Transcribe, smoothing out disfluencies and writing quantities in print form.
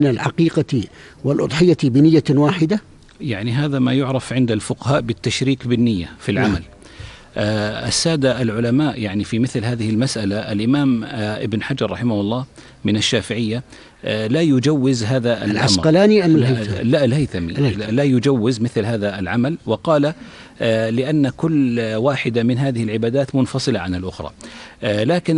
العقيقة والأضحية بنية واحدة؟ يعني هذا ما يعرف عند الفقهاء بالتشريك بالنية في العمل. السادة العلماء يعني في مثل هذه المسألة، الإمام ابن حجر رحمه الله من الشافعية لا يجوز هذا الأمر. العسقلاني أم الهيثمي؟ لا، الهيثمي لا يجوز مثل هذا العمل، وقال لأن كل واحدة من هذه العبادات منفصلة عن الأخرى. لكن